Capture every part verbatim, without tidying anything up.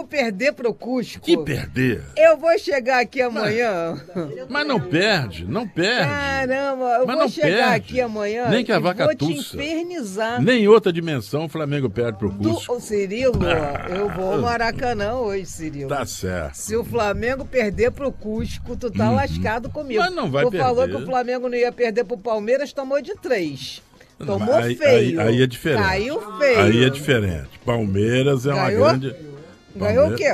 perder pro Cusco. Que perder? Eu vou chegar aqui amanhã. Mas não perde, não perde. Caramba, eu Mas vou não chegar perde. aqui amanhã Nem que a e vaca vou te tussa. infernizar. Nem em outra dimensão o Flamengo perde pro Cusco. Do, Cirilo, eu vou ao Maracanã hoje, Cirilo. Tá certo. Se o Flamengo perder pro Cusco, tu tá Uhum. lascado comigo. Mas não vai tu perder. falou que o Flamengo não ia perder pro Palmeiras, tomou de três. Tomou aí, feio. Aí, aí é diferente. Caiu feio. Aí é diferente. Palmeiras é Ganhou? uma grande... Ganhou o quê?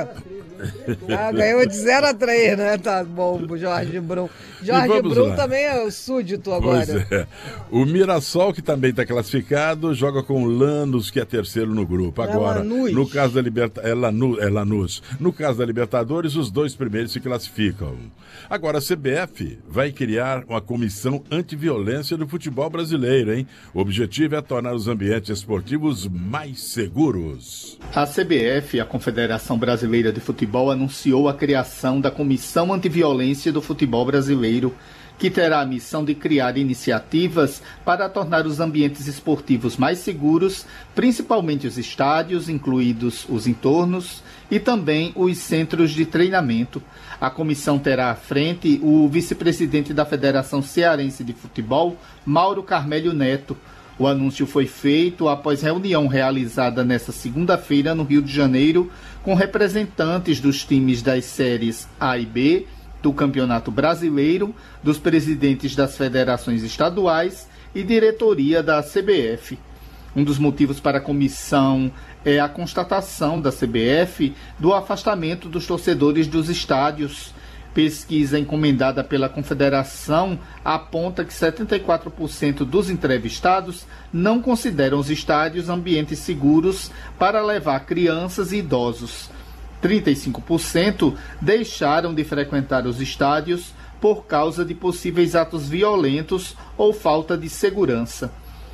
Ah, ganhou de zero a três, né? Tá bom, Jorge Brum. Jorge Brum também é o súdito agora. Pois é. O Mirassol, que também está classificado, joga com o Lanús, que é terceiro no grupo. Agora, é Lanús. no caso da Liberta... é, Lanús, é Lanús. No caso da Libertadores, os dois primeiros se classificam. Agora, a C B F vai criar uma comissão antiviolência do futebol brasileiro, hein? O objetivo é tornar os ambientes esportivos mais seguros. A C B F, a Confederação Brasileira de Futebol, anunciou a criação da Comissão Antiviolência do Futebol Brasileiro, que terá a missão de criar iniciativas para tornar os ambientes esportivos mais seguros, principalmente os estádios, incluídos os entornos, e também os centros de treinamento. A comissão terá à frente o vice-presidente da Federação Cearense de Futebol, Mauro Carmélio Neto. O anúncio foi feito após reunião realizada nesta segunda-feira no Rio de Janeiro com representantes dos times das séries A e B, do Campeonato Brasileiro, dos presidentes das federações estaduais e diretoria da C B F. Um dos motivos para a comissão é a constatação da C B F do afastamento dos torcedores dos estádios. Pesquisa encomendada pela Confederação aponta que setenta e quatro por cento dos entrevistados não consideram os estádios ambientes seguros para levar crianças e idosos. trinta e cinco por cento deixaram de frequentar os estádios por causa de possíveis atos violentos ou falta de segurança.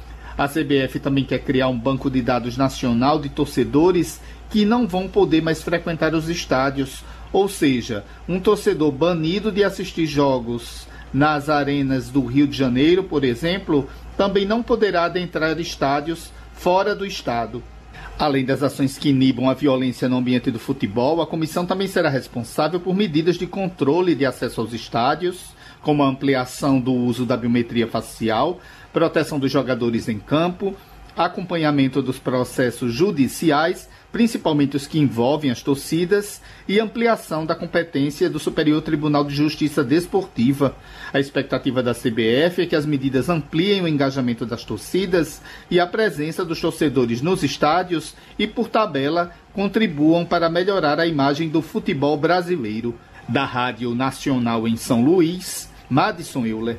A C B F também quer criar um banco de dados nacional de torcedores que não vão poder mais frequentar os estádios, ou seja, um torcedor banido de assistir jogos nas arenas do Rio de Janeiro, por exemplo, também não poderá adentrar estádios fora do estado. Além das ações que inibam a violência no ambiente do futebol, a comissão também será responsável por medidas de controle de acesso aos estádios, como a ampliação do uso da biometria facial, proteção dos jogadores em campo, acompanhamento dos processos judiciais, principalmente os que envolvem as torcidas, e ampliação da competência do Superior Tribunal de Justiça Desportiva. A expectativa da C B F é que as medidas ampliem o engajamento das torcidas e a presença dos torcedores nos estádios e, por tabela, contribuam para melhorar a imagem do futebol brasileiro. Da Rádio Nacional em São Luís, Madison Euler.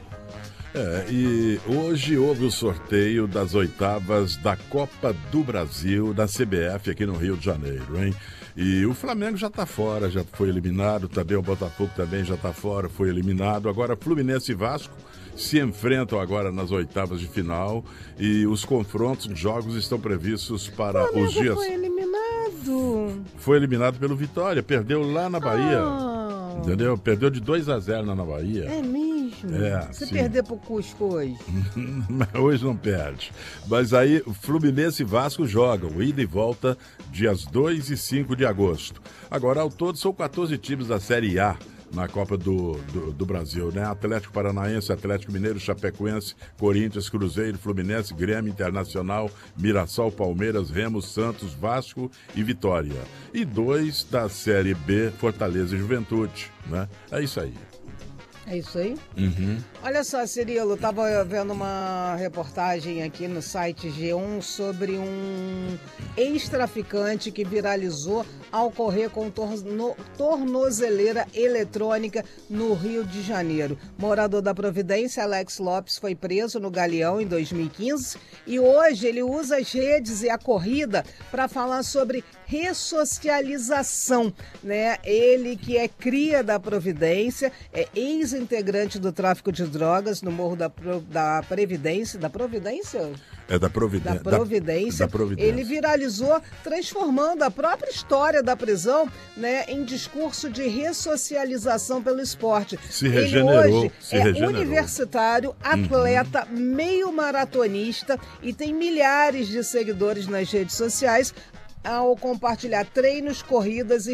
É, e hoje houve o sorteio das oitavas da Copa do Brasil da C B F aqui no Rio de Janeiro, hein? E o Flamengo já tá fora, já foi eliminado, também o Botafogo também já tá fora, foi eliminado. Agora Fluminense e Vasco se enfrentam agora nas oitavas de final e os confrontos, os jogos estão previstos para Flamengo os dias... foi eliminado. Foi eliminado pelo Vitória, perdeu lá na Bahia, Ah. entendeu? Perdeu de dois a zero na Bahia. É mesmo? É, Se sim. perder pro Cusco hoje. Hoje não perde. Mas aí Fluminense e Vasco jogam, ida e volta, dias dois e cinco de agosto. Agora, ao todo, são quatorze times da Série A na Copa do, do, do Brasil, né? Atlético Paranaense, Atlético Mineiro, Chapecoense, Corinthians, Cruzeiro, Fluminense, Grêmio, Internacional, Mirassol, Palmeiras, Remo, Santos, Vasco e Vitória. E dois da Série B, Fortaleza e Juventude, né? É isso aí. É isso aí? Uhum. Olha só, Cirilo, eu tava vendo uma reportagem aqui no site G um sobre um ex-traficante que viralizou ao correr com torno, tornozeleira eletrônica no Rio de Janeiro. Morador da Providência, Alex Lopes, foi preso no Galeão em dois mil e quinze e hoje ele usa as redes e a corrida para falar sobre ressocialização, né? Ele que é cria da Providência, é ex-integrante do tráfico de drogas no Morro da, Pro, da Previdência, da Providência? É da Providência. Da Providência. Da, da Providência. Ele viralizou transformando a própria história da prisão, né, em discurso de ressocialização pelo esporte. Se regenerou. Ele hoje se é regenerou. universitário, atleta, uhum. meio maratonista e tem milhares de seguidores nas redes sociais ao compartilhar treinos, corridas e